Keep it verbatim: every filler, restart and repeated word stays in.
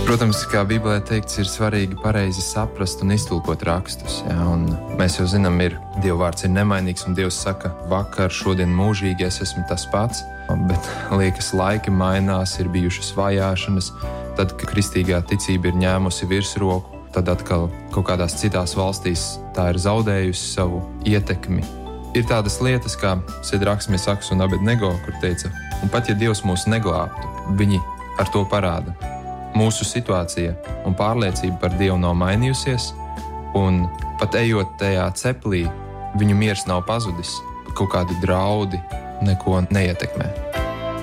Protams, kā Bībelē teikts, ir svarīgi pareizi saprast un iztulkot rakstus. Jā, un mēs jau zinām, ir Dieva vārds ir nemainīgs, un Dievs saka, vakar, šodien mūžīgi es esmu tas pats. Bet liekas, laiki mainās, ir bijušas vajāšanas, tad, kad kristīgā ticība ir ņēmusi virsroku, tad atkal kaut kādās citās valstīs tā ir zaudējusi savu ietekmi. Ir tādas lietas kā Sedraks, Mesaks un Abednego, kur teica, un pat ja Dievs mūs neglābtu, viņi ar to parāda. Mūsu situācija un pārliecība par Dievu nav mainījusies, un pat ejot tajā ceplī, viņu miers nav pazudis, kaut kādi draudi neko neietekmē.